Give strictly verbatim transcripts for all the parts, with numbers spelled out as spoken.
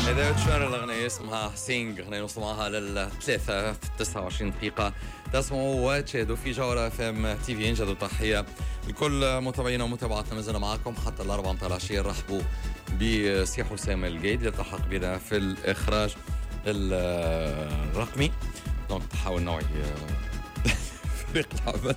إذا تشعر الأغنية اسمها سينج، أغنية نوصل معها للثلاثة في تسعة وعشرين دقيقة. تسمعوا وتشاهدوا في جولة اف ام تي في. انجدوا تحية لكل متابعينا ومتابعاتنا، مازلنا معكم حتى الأربعة متاع العشية. رحبوا بسي حسام القيد يلتحق بنا في الإخراج الرقمي. دونك تحاول نوعي فريق العمل.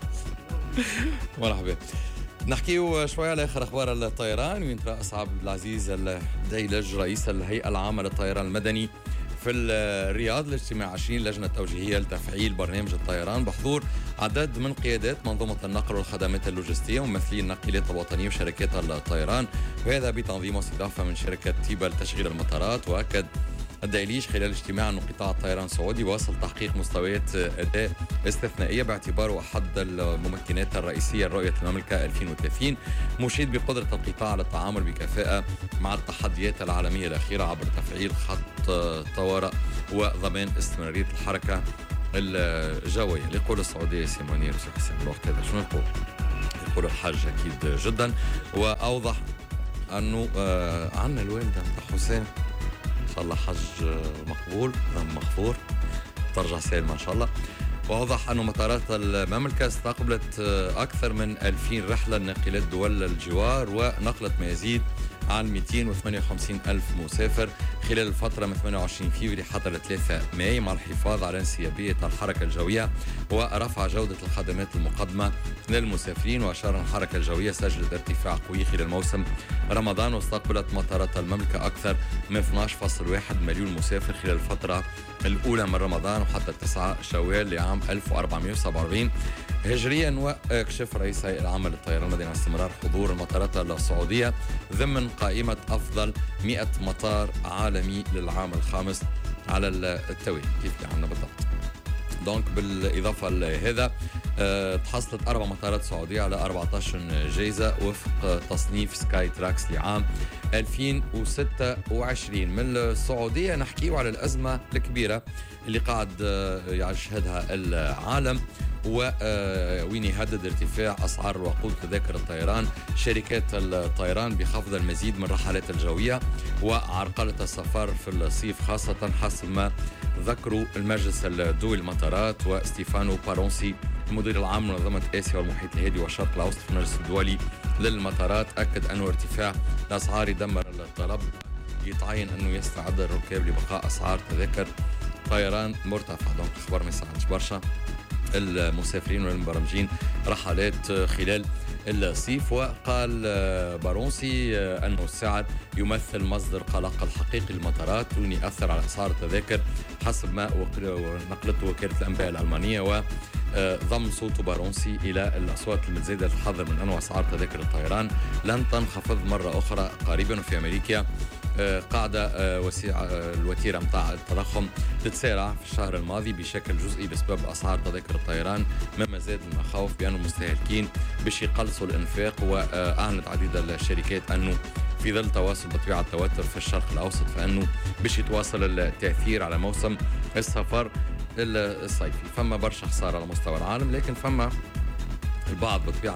مرحبا. نحكيو شوي على آخر أخبار الطيران، وين ترأس عبد العزيز الديلج رئيس الهيئة العامة للطيران المدني في الرياض لاجتماع عشرين لجنة توجيهية لتفعيل برنامج الطيران بحضور عدد من قيادات منظومة النقل والخدمات اللوجستية وممثلي الناقلات الوطنية وشركات الطيران، وهذا بتنظيم واستضافة من شركة تيبا لتشغيل المطارات. وأكد الديليش خلال اجتماع أن قطاع الطيران السعودي واصل تحقيق مستويات أداء استثنائية باعتباره أحد الممكنات الرئيسية لرؤية المملكة ألفين وثلاثين، مشيد بقدرة القطاع على التعامل بكفاءة مع التحديات العالمية الأخيرة عبر تفعيل خط طوارئ وضمان استمرارية الحركة الجوية. يقول السعودية سيمونير سي حسين الوقت هذا شنو يقول؟ يقول الحج أكيد جدا، وأوضح أنه آه عنا الوالدة متاع حسين إن شاء الله حج مقبول ذنب مغفور ترجع سالمة إن شاء الله. وأوضح أن مطارات المملكة استقبلت أكثر من ألفين رحلة ناقلات دول الجوار، ونقلت ما يزيد عن مئتين وثمانية وخمسين ألف مسافر خلال الفترة من ثمانية وعشرين فبراير حتى ثلاثة ماي، مع الحفاظ على انسيابية الحركة الجوية ورفع جودة الخدمات المقدمة للمسافرين. وأشار أن الحركة الجوية سجلت ارتفاع قوي خلال موسم رمضان، واستقبلت مطارات المملكة أكثر من اثني عشر فاصلة واحد مليون مسافر خلال الفترة الأولى من رمضان وحتى تسعة شوال لعام ألف وأربعمئة وسبعة وأربعين هجريا. وكشف رئيس الهيئة العامة للطيران المدني عن استمرار حضور المطارات السعودية ضمن قائمة أفضل مئة مطار عالمي للعام الخامس على التوالي. كيف عندنا بالضبط؟ دونك بالإضافة لهذا أه تحصلت أربع مطارات سعودية على أربعة عشر جائزة وفق تصنيف سكاي تراكس لعام ألفين وستة وعشرين. من السعودية نحكيه على الأزمة الكبيرة اللي قاعد يشهدها العالم، ووين يهدد ارتفاع أسعار وقود تذاكر الطيران شركات الطيران بخفض المزيد من الرحلات الجوية وعرقلة السفر في الصيف، خاصة حسب ما ذكروا المجلس الدولي للمطارات. وستيفانو بارونسي المدير العام لمنظمة آسيا والمحيط الهادي والشرق الأوسط في المجلس الدولي للمطارات أكد أنه ارتفاع الأسعار يدمر الطلب، يتعين أنه يستعد الركاب لبقاء أسعار تذاكر طيران مرتفعة. دونك الخبر ما يساعدش برشا المسافرين والمبرمجين رحلات خلال الصيف. وقال بارونسي أنه السعر يمثل مصدر قلق الحقيقي للمطارات دون يأثر على أسعار التذاكر حسب ما نقلته وكالة الأنباء الألمانية. وضم صوت بارونسي إلى الأصوات المتزايدة للحذر من أنه أسعار تذاكر الطيران لن تنخفض مرة أخرى قريبا. وفي أمريكا قاعدة الوتيرة متاع التضخم تتسارع في الشهر الماضي بشكل جزئي بسبب أسعار تذاكر الطيران، مما زاد المخاوف بأن المستهلكين باش يقلصوا الإنفاق. وأعلنت عديد الشركات أنه في ظل تواصل بطبيعة التوتر في الشرق الأوسط فأنه باش يتواصل التأثير على موسم السفر الصيفي. فما برشا خسارة على مستوى العالم، لكن فما البعض بطبيعة